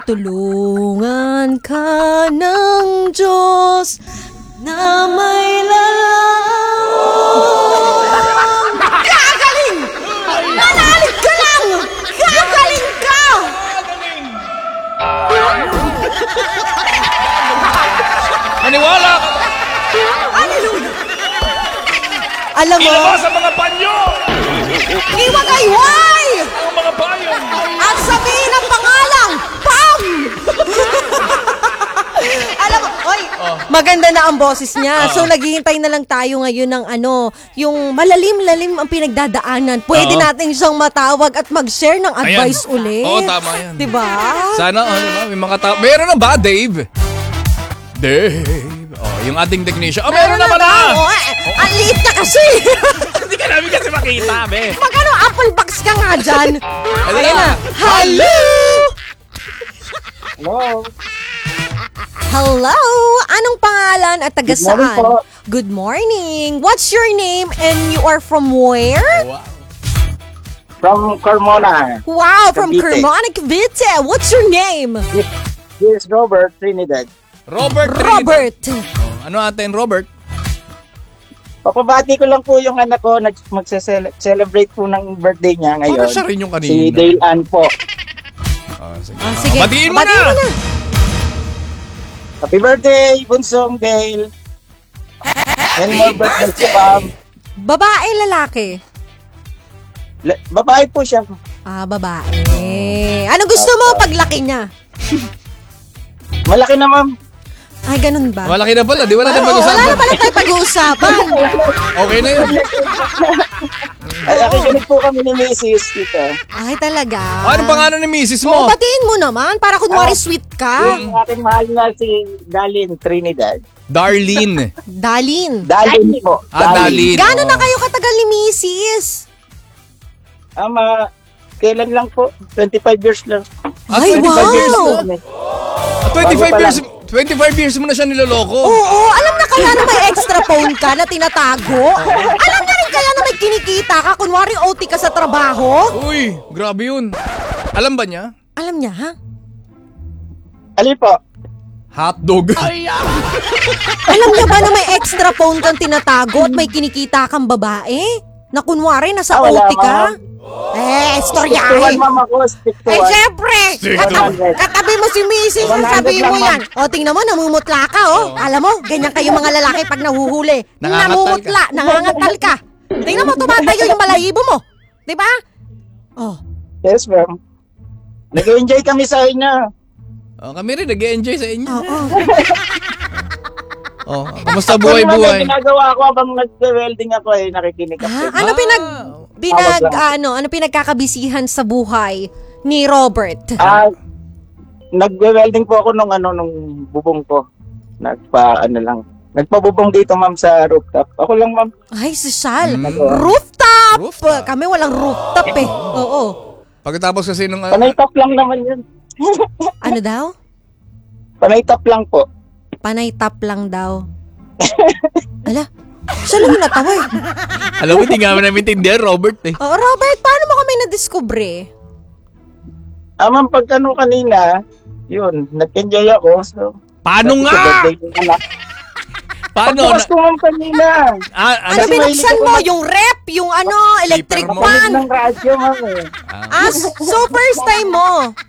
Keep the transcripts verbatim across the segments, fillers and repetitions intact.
Tutulungan ka ng Diyos na may lalang. Gagaling! Nanalig ka lang! Gagaling ka! Maniwala ka! Hallelujah! Alam mo, Ilabas ang mga panyo! iwagayway! Ang mga payong! At sabihin ang pangalang, Pam! Alam mo, oy, maganda na ang boses niya. So, naghihintay na lang tayo ngayon ng ano, yung malalim-lalim ang pinagdadaanan. Pwede Oo. natin siyang matawag at mag-share ng advice Ayan. ulit. Oo, tama yan. Diba? Sana, ano ba, may mga tao. Meron na ba, Dave? Dave. Oh, yung ating technician. Oh, meron na pala! Oo, eh, ang liit niya kasi. Hindi ka namin kasi makita, be. Magkano apple box ka nga dyan? Ayan Ayan na. na. Hello! Hello. Hello! Anong pangalan at taga Good morning saan? po. Good morning. What's your name and you are from where? Wow. From Carmona. Wow, from Cavite. Cremona, Cavite. What's your name? This, this is Robert Trinidad. Robert Trinidad. Robert. Oh, ano atin, Robert? Papabati ko lang po yung anak ko. Nag- Magse-celebrate po ng birthday niya ngayon. Parang siya rin yung kanina. Si Dale Ann po. Oh, sige. Ah, sige. Batiin mo Batiin na! mo na. Happy birthday, Bunsong Dale. And more birthday si Pam. Babae, lalaki? La- babae po siya. Ah, babae. Anong gusto mo paglaki niya? Malaki na, ma'am. Ay, ganun ba? Malaki na pala, di ba natin Oo, wala na pag-usapan? pala tayo pag-uusapan. Okay na yun. Ay, akikinig po kami ni Missus dito. Ay, talaga. Oh, anong pangalan ni misis Oo, mo? batiin mo naman para kunwari Ah. sweet ka. Yung aking mahal na si Dalin Trinidad. Darlene. Dalin. Dalin po. Ah, Darlene. Gano'n na Oh. kayo katagal ni Missus? Ama, kailan lang po? twenty-five years lang. Ah, Ay, twenty-five years wow! lang. eh. Ah, twenty-five Bago pa years, twenty-five years mo na siya niloloko. Oo, alam na kaya na may extra phone ka na tinatago? Alam na rin kaya na may kinikita ka, kunwari O T ka sa trabaho? Uy, grabe yun. Alam ba niya? Alam niya, ha? Ali po. Hotdog. Alam niya ba na may extra phone kang tinatago at may kinikita kang babae? Na kunwari nasa Ah, wala, O T ka? ma'am. Eh, Stick to one, istoryahin. ma'am, ako. Stick to Eh, one. syempre! Sige. Katab- katabi mo si Missus one hundred sabihin mo lang, yan. O, tingnan mo, namumutla ka, oh. Alam mo, ganyan kayo mga lalaki pag nahuhuli. Nangangatal Namumutla, nangangatal ka. Tingnan mo, tumatayo yung balahibo mo. Di ba? Oh. Yes, ma'am. Nag-enjoy kami sa inyo. Oh, kami rin, nag-enjoy sa inyo. Oo. Oh, kamusta Kung ano buhay-buhay? ginagawa ko habang nag-welding ako eh, nakikinig ako. Ah, ano pinag... Pinag... Ano, ano pinagkakabisihan sa buhay ni Robert? Ah, nag-welding po ako nung ano, nung bubong ko. Nagpa, ano lang. Nagpabubong dito, ma'am, sa rooftop. Ako lang, ma'am. Ay, sosyal. Mm. Rooftop! Rooftop. Kami walang rooftop eh. Oo. Pagkatapos kasi nung... Panay top lang naman yun. Ano daw? Panay top lang po. Panay top lang daw. Ala, siya lang yung natawa eh. Alam mo, hindi nga namin naintindihan, Robert eh. Oh, Robert, paano mo kami na-discover? Ah, ma'am, pag ano kanina, yun, nag-enjoy ako. So, Paano Happy nga? birthday ko na. Paano? Pagbukas ko, ma'am, kanina. Ah, Ano ano? Kasi binuksan mahilig mo? ako Yung rep? Yung ano, electric Sleeper mo. Panig fan? ng radyo, ma'am eh. Ah, so first time mo?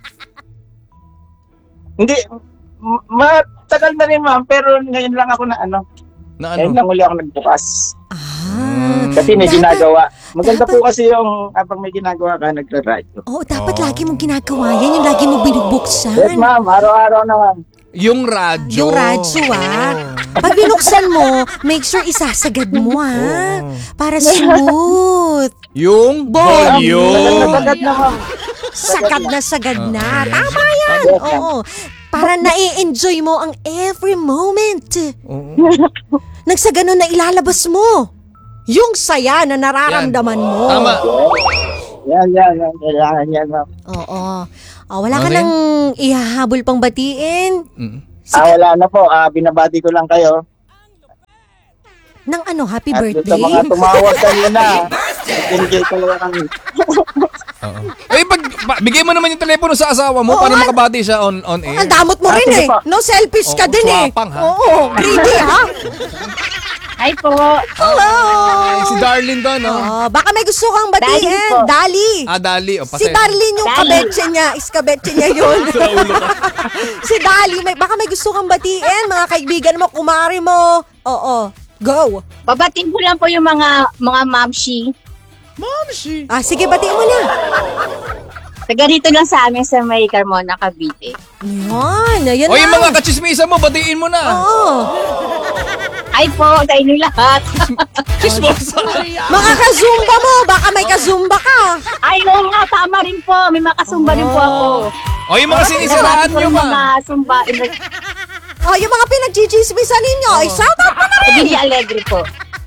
Hindi, m- matagal na rin, ma'am, pero ngayon lang ako na ano. Na Ngayon ano? lang uli ako nagbukas. Ah. Kasi may Dapat- ginagawa. Maganda dapat- po kasi yung habang may ginagawa ka, nagra-radyo. Oo, dapat Oh. lagi mong ginagawa yan. Yung lagi mo Yes, binubuksan. ma'am. Araw-araw naman. Yung radyo. Yung radyo, ah. Pag binuksan mo, make sure isasagad mo, ah. Para smooth. Yung Volume. volume. Sagad na, ma'am. Sagad na sagad na. Ah, Tama yan. Yes, ma'am. Oo. Para nai-enjoy mo ang every moment. Oo. Nang sa ganun na ilalabas mo. Yung saya na nararamdaman mo. Tama. Yan, yan, yan. Kailangan yan, ma'am. Oo. Oh, wala ka Okay. nang ihahabol pang batiin. Mm. Ah, wala na po. Ah, binabati ko lang kayo. Nang ano, happy At doon birthday. sa mga tumawag kanina, enjoy talaga kami. Oo. Eh, pag, pa, bigay mo naman yung telepono sa asawa mo Oo, para nga. makabati siya on, on air. Ang damot mo Ah, rin sige eh. po. No, selfish ka Oo, din eh. swapang, ha? Oo, greedy ha. Hi po. Hello. Ay, si Darlene to, no? Oh, baka may gusto kang Dali batiin. po. Dali. Ah, Dali. O, Si Darlene yung Dali. kabetse niya. Iskabetse niya yun. Si Dali, may, baka may gusto kang batiin. Mga kaibigan mo, kumari mo. Oo. Go. Babatiin ko lang po yung mga mga mamshi. Mamshi. Ah, sige, batiin mo na. Taga dito lang sa amin sa may Carmona, Cavite. Yan. Ayan O, na. yung mga kachismisa mo, batiin mo na. Oo. Hi po sa inyo lahat. Chismosa. Mga kazumba mo. Baka may kazumba ka. Ay, oo nga, tama rin po. May makasumba rin po ako. O, yung mga sinisiraan Nabati ko nyo yung ba? mga sumba. Oh, yung mga pinag-chismisan ninyo. Ay, shout out mo na rin. Villa Alegre po.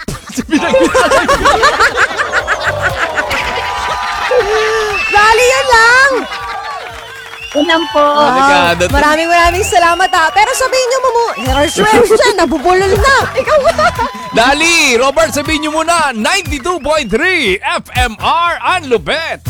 Dali, yan lang. Unang po. Ah, Delikado to. Maraming maraming salamat ha. Pero sabihin nyo mo mo, siya, nabubulol na. Ikaw Dali, Robert, sabihin nyo muna, ninety-two point three F M R Ang Lupet.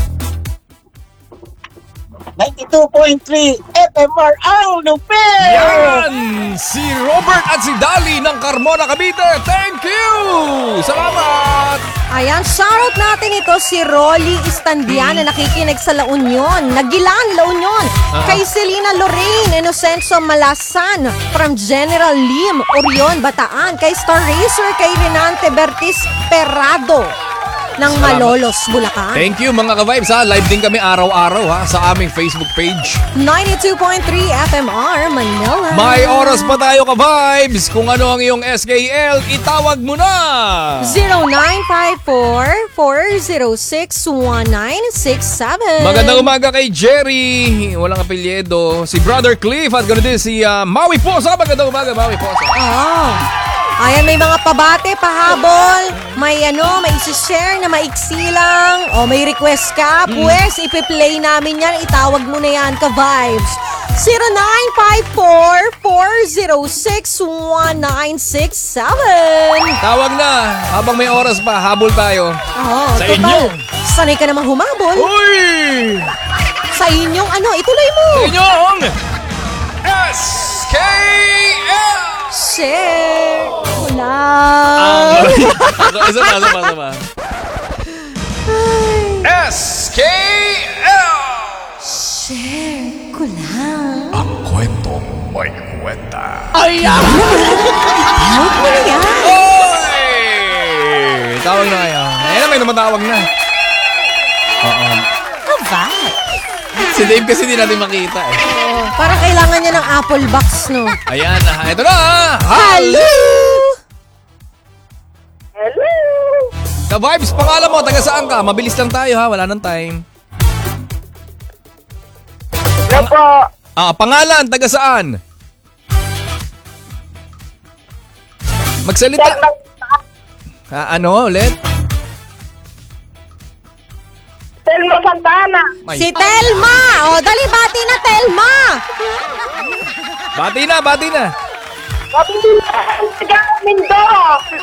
ninety-two point three F M R Ang Lupit! Yan! Si Robert at si Dali ng Carmona, Cavite. Thank you! Salamat! Ayan, shoutout natin ito si Rolly Istandian na nakikinig sa La Union. Nagilan, La Union. Kay Selena Lorraine Inocencio Malasan from General Lim, Orion, Bataan. Kay Star Racer, kay Renante Bertis Perado ng Malolos, Bulacan. Thank you mga ka-vibes ha. Live din kami araw-araw ha sa aming Facebook page. ninety-two point three F M R Manila. May oras pa tayo ka-vibes. Kung ano ang iyong S K L, itawag mo na! zero nine five four, four zero six, one nine six seven. Magandang umaga kay Jerry. Walang apelyedo. Si Brother Cliff at ganoon din si uh, Maui Posa. Magandang umaga, Maui Posa. Oh. Ayan, may mga pabate, pahabol, may ano, may isi-share na maiksi lang, o may request ka, pues, ipi-play namin yan, itawag mo na yan, ka-vibes. zero nine five four, four zero six, one nine six seven. Tawag na. Habang may oras pa, habol tayo. Oh, Sa total, inyo. sanay ka namang humabol. Uy! Sa inyong ano, ituloy mo. Sa inyong S K L! Share ko Ah, lang. isa pa, isa pa, isa pa. S K L! Share ko lang. Ang kwentong may kwenta. Tawag mo na yan. Oy! Tawag na kayo. Ayun na, may namatawag na. Oo. Si Dave kasi hindi natin makita eh. Oh, parang kailangan niya ng Apple box, no? Ayan na. Ito na. Hello! Hello! Ka-vibes, pangalan mo, taga saan ka? Mabilis lang tayo ha, wala nang time. Hello po! Ah, pangalan, taga saan? Magsalita. Ah, ano ulit? Telma Santana! May- Si Telma! O, dali, bati na, Telma! Bati na, bati na. Taga Mindoro!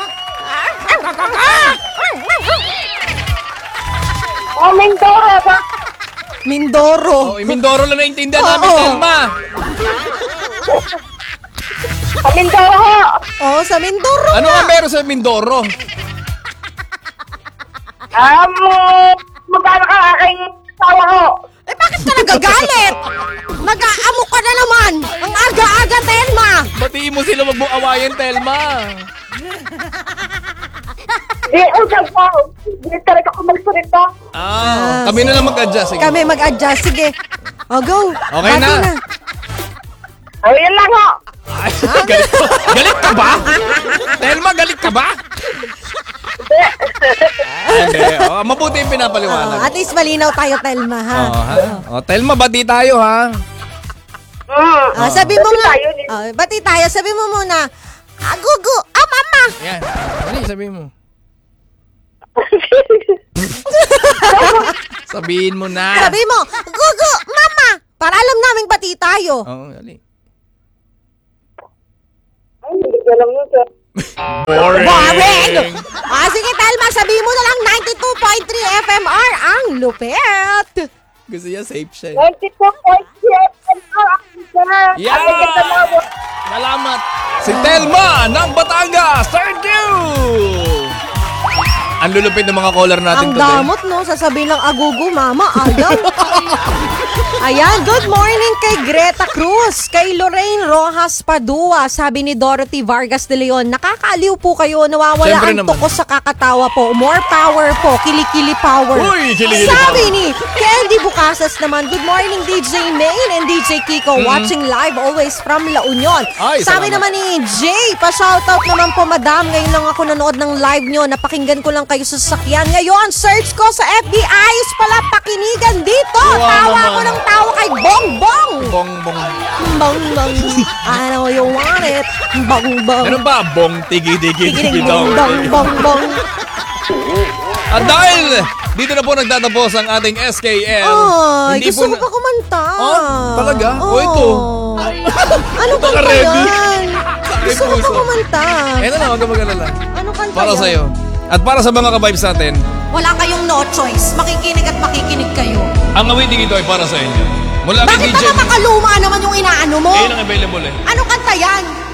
Oh, Mindoro! Ba? Mindoro. Oh, Mindoro lang naintindihan namin, Oo. Telma. Sa Mindoro! Oh, sa Mindoro Ano nga. nga meron sa Mindoro? Um, magkano ka aking tawa ko? Eh, bakit ka nagagalit? Nag-aamok ka na naman. Ang aga-aga, Telma. Batiin mo sila, wag mo awayin, Telma. Di, usap po. Di talaga ako magsalita. Ah, kami na lang mag-adjust. Sige. Kami mag-adjust. Sige. O, go. Okay Bati na. Ayun lang ho. Ay, galit, galit ka ba? Telma, galit ka ba? Hindi. Oh, mabuti yung Oh, pinapaliwanag. at least malinaw tayo, Telma, ha? Oh, ha? Oh, Telma, bati tayo, ha? Mm. Ah, sabi mo Bati nga. tayo, eh. Oh, bati tayo. Sabi mo muna. Agugu. Ah, mama. Yan. Ano sabihin mo? Sabihin mo na. Sabi mo, Gugu, mama. Para alam naming bati tayo. Oo, dali. Ay, hindi ko alam yun, sir. Boring! Boring! Ah, sige, Telma, sabihin mo na lang ninety-two point three F M R ang lupet. Gusto niya safe siya. eh. ninety-two point three F M R ang sir. Yeah! Ang ganda mo. Salamat! Si Telma ng Batangas! Thank you! Ang lulupit ng mga caller natin Ang today. damot, no? Sasabihin lang, agugo, mama, ayaw. Ayan, good morning kay Greta Cruz, kay Lorraine Rojas Padua. Sabi ni Dorothy Vargas de Leon, nakakaaliw po kayo, nawawala Siyempre ang naman. tukos sa kakatawa po. More power po, kilikili power. Uy, kilikili Sabi power. ni Candy Bucasas naman, good morning D J Main and D J Kiko, watching live always from La Union. Ay, Sabi salamat. naman ni Jay, pa-shoutout naman po madam, ngayon lang ako nanood ng live nyo, napakinggan ko lang kayo sa sasakyan. Ngayon, search ko sa F B I, ayos pala pakinigan dito. Wow, Tawa naman. ko ng tawa kay Bong Bong. Bong, bong. Bong Bong, I know you want it. Bong Bong. Meron ba? Bong, tigi, tigi, tigi, Tigiling dong. Bong Bong Bong. At dahil dito na po nagtatapos ang ating S K M. Ay, Hindi gusto po ko pa kumanta. Oh, talaga? O, ito. Ano kanta Naka-ready. yan? Gusto ko pa puso. kumanta. Eh na lang, huwag ka mag-alala. Ano kanta Para yan? sa'yo. At para sa mga ka-vibes natin, Wala kayong no choice. Makikinig at makikinig kayo. ang awiting ito ay para sa inyo. Mula kay Bakit D J. naman makaluma naman yung inaano mo? Ayun ang available eh. Ano kanta yan?